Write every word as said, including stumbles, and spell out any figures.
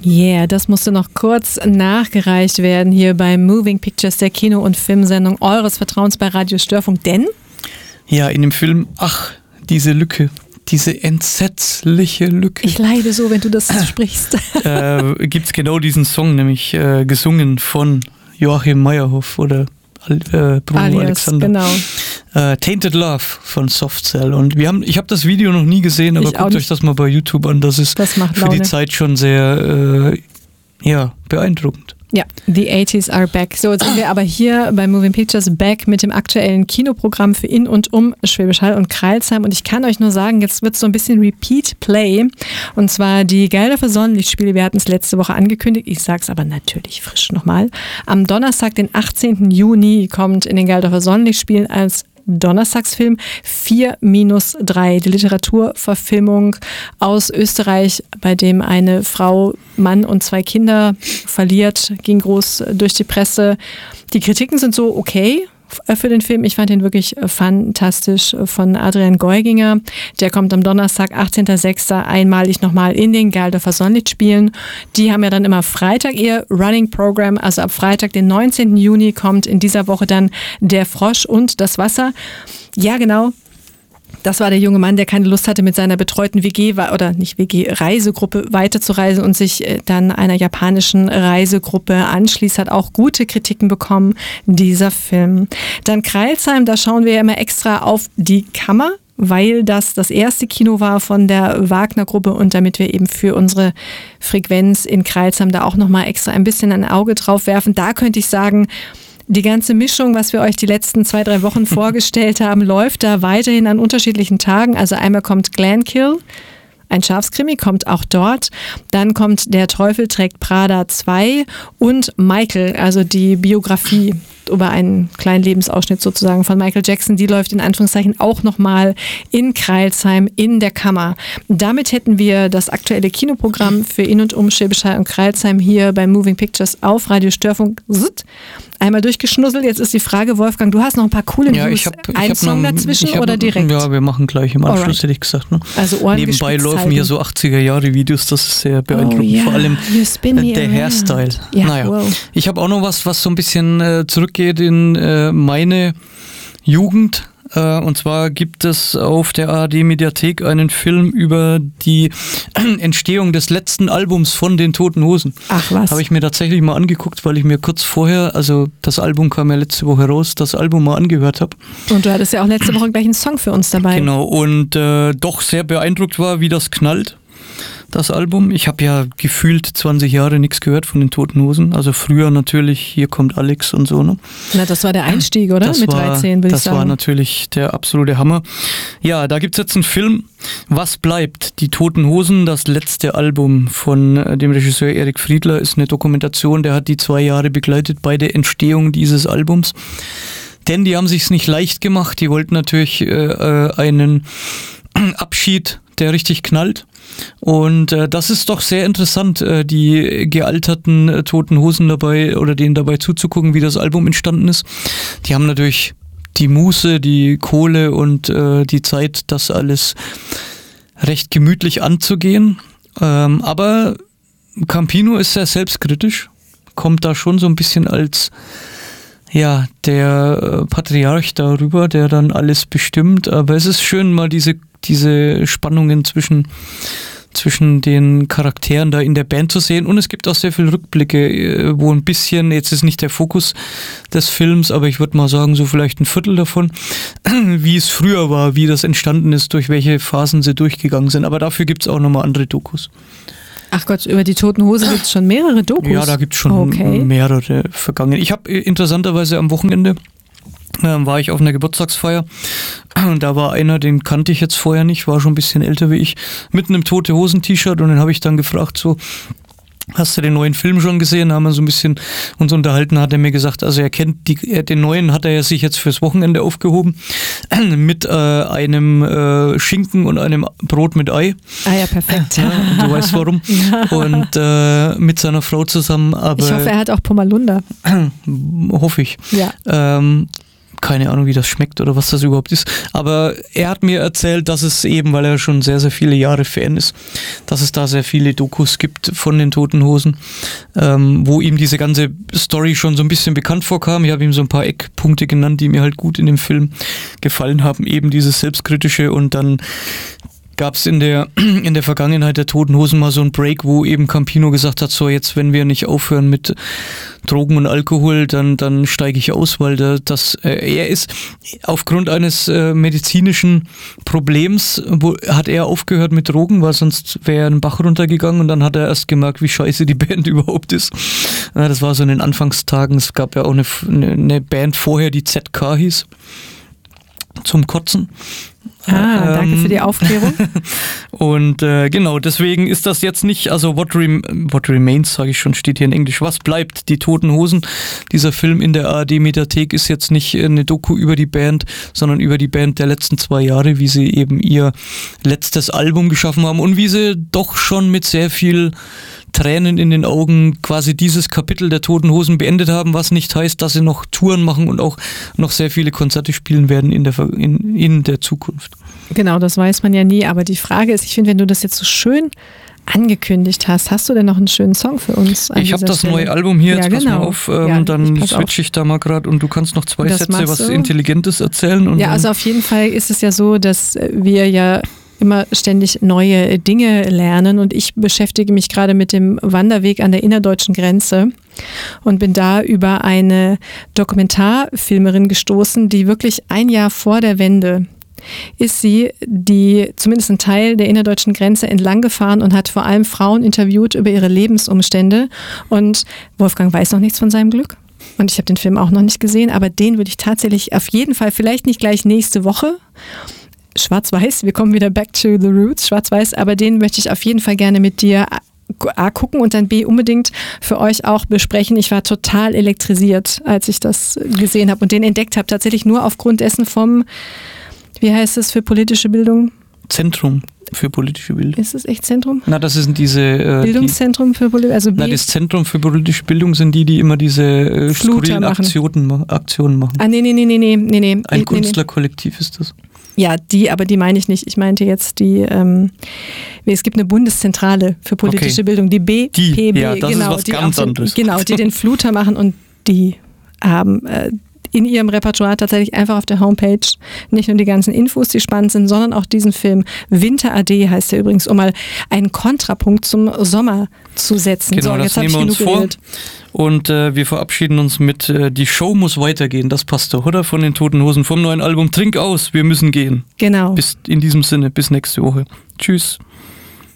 Yeah, das musste noch kurz nachgereicht werden hier bei Moving Pictures, der Kino- und Filmsendung eures Vertrauens bei Radio Störfunk. Denn? Ja, in dem Film, ach, diese Lücke, diese entsetzliche Lücke. Ich leide so, wenn du das sprichst. Äh, gibt es genau diesen Song, nämlich äh, gesungen von Joachim Meyerhoff oder äh, Bruno Alias, Alexander. Genau. Äh, Tainted Love von Soft Cell. Und wir haben, ich habe das Video noch nie gesehen, aber Ich guckt euch das mal bei YouTube an. Das ist das macht für Laune. die Zeit schon sehr äh, ja, beeindruckend. Ja, the eighties are back. So, jetzt sind wir aber hier bei Moving Pictures back mit dem aktuellen Kinoprogramm für in und um Schwäbisch Hall und Crailsheim. Und ich kann euch nur sagen, jetzt wird so ein bisschen Repeat Play. Und zwar die Geldorfer Sonnenlichtspiele. Wir hatten es letzte Woche angekündigt. Ich sage es aber natürlich frisch nochmal. Am Donnerstag, den achtzehnten Juni, kommt in den Geldorfer Sonnenlichtspielen als Donnerstagsfilm vier minus drei, die Literaturverfilmung aus Österreich, bei dem eine Frau, Mann und zwei Kinder verliert, ging groß durch die Presse. Die Kritiken sind so okay für den Film. Ich fand ihn wirklich fantastisch, von Adrian Geuginger. Der kommt am Donnerstag, achtzehnten sechsten einmalig nochmal in den Geldorfer Sonnenlichtspielen. Die haben ja dann immer Freitag ihr Running Program. Also ab Freitag, den neunzehnten Juni, kommt in dieser Woche dann Der Frosch und das Wasser. Ja, genau. Das war der junge Mann, der keine Lust hatte, mit seiner betreuten W G oder nicht W G, Reisegruppe weiterzureisen und sich dann einer japanischen Reisegruppe anschließt. Hat auch gute Kritiken bekommen, dieser Film. Dann Crailsheim, da schauen wir ja immer extra auf die Kammer, weil das das erste Kino war von der Wagner-Gruppe und damit wir eben für unsere Frequenz in Crailsheim da auch nochmal extra ein bisschen ein Auge drauf werfen. Da könnte ich sagen, die ganze Mischung, was wir euch die letzten zwei, drei Wochen vorgestellt haben, läuft da weiterhin an unterschiedlichen Tagen. Also einmal kommt Glenkill, ein Schafskrimi, kommt auch dort. Dann kommt Der Teufel trägt Prada zwei und Michael, also die Biografie über einen kleinen Lebensausschnitt sozusagen von Michael Jackson, die läuft in Anführungszeichen auch nochmal in Crailsheim in der Kammer. Damit hätten wir das aktuelle Kinoprogramm für in und um Schwäbisch Hall und Crailsheim hier bei Moving Pictures auf Radio Störfunk einmal durchgeschnusselt. Jetzt ist die Frage, Wolfgang, du hast noch ein paar coole ja, News. Ich hab, ich ein hab Song noch, dazwischen ich hab, oder direkt? Ja, wir machen gleich im Anschluss, Alright. hätte ich gesagt. Ne? Also Ohren Nebenbei laufen halten. hier so achtziger-Jahre-Videos, das ist sehr beeindruckend. Oh, yeah. Vor allem You spin me der around. Hairstyle. Ja, naja. wow. Ich habe auch noch was, was so ein bisschen äh, zurückgeht in äh, meine Jugend. Äh, und zwar gibt es auf der A R D-Mediathek einen Film über die Entstehung des letzten Albums von den Toten Hosen. Ach was. Habe ich mir tatsächlich mal angeguckt, weil ich mir kurz vorher, also das Album kam ja letzte Woche raus, das Album mal angehört habe. Und du hattest ja auch letzte Woche gleich einen Song für uns dabei. Genau, und äh, doch sehr beeindruckt war, wie das knallt, das Album. Ich habe ja gefühlt zwanzig Jahre nichts gehört von den Toten Hosen. Also früher natürlich, Hier kommt Alex und so. Ne? Na, das war der Einstieg, oder? Das Mit war, dreizehn, würde ich das sagen. Das war natürlich der absolute Hammer. Ja, da gibt es jetzt einen Film, Was bleibt? Die Toten Hosen, das letzte Album von äh, dem Regisseur Erik Friedler, ist eine Dokumentation, der hat die zwei Jahre begleitet bei der Entstehung dieses Albums. Denn die haben sich's nicht leicht gemacht. Die wollten natürlich äh, äh, einen Abschied, der richtig knallt. Und äh, das ist doch sehr interessant, äh, die gealterten äh, Toten Hosen dabei oder denen dabei zuzugucken, wie das Album entstanden ist. Die haben natürlich die Muße, die Kohle und äh, die Zeit, das alles recht gemütlich anzugehen. Ähm, aber Campino ist sehr selbstkritisch, kommt da schon so ein bisschen als ja, der äh, Patriarch darüber, der dann alles bestimmt. Aber es ist schön, mal diese diese Spannungen zwischen, zwischen den Charakteren da in der Band zu sehen. Und es gibt auch sehr viele Rückblicke, wo ein bisschen, jetzt ist nicht der Fokus des Films, aber ich würde mal sagen, so vielleicht ein Viertel davon, wie es früher war, wie das entstanden ist, durch welche Phasen sie durchgegangen sind. Aber dafür gibt es auch nochmal andere Dokus. Ach Gott, über die Toten Hosen gibt es schon mehrere Dokus? Ja, da gibt es schon okay. mehrere vergangen. Ich habe interessanterweise am Wochenende war ich auf einer Geburtstagsfeier und da war einer, den kannte ich jetzt vorher nicht, war schon ein bisschen älter wie ich, mit einem Tote Hosen T-Shirt und den habe ich dann gefragt, so, hast du den neuen Film schon gesehen? Da haben wir so ein bisschen uns unterhalten, hat er mir gesagt, also er kennt die, er, den neuen hat er ja sich jetzt fürs Wochenende aufgehoben mit äh, einem äh, Schinken und einem Brot mit Ei. Ah ja, perfekt. Ja, du weißt warum. Und äh, mit seiner Frau zusammen. Aber ich hoffe, er hat auch Pomalunda. hoffe ich. Ja. Ähm, keine Ahnung, wie das schmeckt oder was das überhaupt ist. Aber er hat mir erzählt, dass es eben, weil er schon sehr, sehr viele Jahre Fan ist, dass es da sehr viele Dokus gibt von den Toten Hosen, ähm, wo ihm diese ganze Story schon so ein bisschen bekannt vorkam. Ich habe ihm so ein paar Eckpunkte genannt, die mir halt gut in dem Film gefallen haben. Eben dieses Selbstkritische, und dann gab es in der, in der Vergangenheit der Toten Hosen mal so einen Break, wo eben Campino gesagt hat, so jetzt, wenn wir nicht aufhören mit Drogen und Alkohol, dann, dann steige ich aus, weil der, das, äh, er ist aufgrund eines äh, medizinischen Problems, wo, hat er aufgehört mit Drogen, weil sonst wäre er einen Bach runtergegangen, und dann hat er erst gemerkt, wie scheiße die Band überhaupt ist. Ja, das war so in den Anfangstagen. Es gab ja auch eine, eine Band vorher, die Z K hieß, zum Kotzen. Ah, ähm, danke für die Aufklärung. Und äh, genau, deswegen ist das jetzt nicht, also What, rem what Remains, sage ich schon, steht hier in Englisch, was bleibt, die Toten Hosen. Dieser Film in der A R D-Mediathek ist jetzt nicht eine Doku über die Band, sondern über die Band der letzten zwei Jahre, wie sie eben ihr letztes Album geschaffen haben und wie sie doch schon mit sehr viel Tränen in den Augen quasi dieses Kapitel der Toten Hosen beendet haben, was nicht heißt, dass sie noch Touren machen und auch noch sehr viele Konzerte spielen werden in der, in, in der Zukunft. Genau, das weiß man ja nie, aber die Frage ist, ich finde, wenn du das jetzt so schön angekündigt hast, hast du denn noch einen schönen Song für uns? Ich habe das Stelle? neue Album hier, jetzt ja, pass genau. mal auf, ähm, ja, dann switche auf. ich da mal gerade und du kannst noch zwei das Sätze was Intelligentes erzählen. Und ja, also auf jeden Fall ist es ja so, dass wir ja immer ständig neue Dinge lernen, und ich beschäftige mich gerade mit dem Wanderweg an der innerdeutschen Grenze und bin da über eine Dokumentarfilmerin gestoßen, die wirklich ein Jahr vor der Wende ist sie, die zumindest einen Teil der innerdeutschen Grenze entlang gefahren und hat vor allem Frauen interviewt über ihre Lebensumstände, und Wolfgang weiß noch nichts von seinem Glück. Und ich habe den Film auch noch nicht gesehen, aber den würde ich tatsächlich auf jeden Fall, vielleicht nicht gleich nächste Woche, Schwarz-Weiß, wir kommen wieder back to the roots, Schwarz-Weiß, aber den möchte ich auf jeden Fall gerne mit dir A gucken und dann B unbedingt für euch auch besprechen. Ich war total elektrisiert, als ich das gesehen habe und den entdeckt habe, tatsächlich nur aufgrund dessen vom, wie heißt es für politische Bildung? Zentrum für politische Bildung. Ist es echt Zentrum? Na, das sind diese... Äh, Bildungszentrum die, für politische also Na, das Zentrum für politische Bildung sind die, die immer diese äh, skurrilen Aktionen, Aktionen machen. Ah, nee, nee, nee, nee, nee, nee. Ein nee, Künstlerkollektiv ist das. Ja, die, aber die meine ich nicht. Ich meinte jetzt die, ähm, es gibt eine Bundeszentrale für politische okay. Bildung, die B P B, ja, das genau, ist was die ganz den, anderes. Genau, die den Fluter machen, und die haben äh, in ihrem Repertoire tatsächlich einfach auf der Homepage nicht nur die ganzen Infos, die spannend sind, sondern auch diesen Film. Winter A D heißt der übrigens, um mal einen Kontrapunkt zum Sommer zu setzen. Genau, so, das jetzt nehmen wir uns vor. Geredet. Und äh, wir verabschieden uns mit äh, Die Show muss weitergehen. Das passt doch, oder? Von den Toten Hosen vom neuen Album Trink aus, wir müssen gehen. Genau. Bis in diesem Sinne, bis nächste Woche. Tschüss.